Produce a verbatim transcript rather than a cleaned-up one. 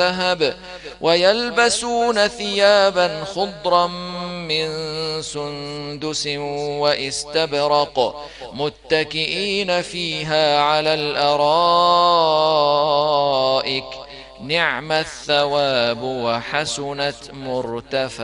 ذهب ويلبسون ثيابا خضرا من سندس واستبرق متكئين فيها على الأرائك نعم الثواب وحسنت مرتفقا.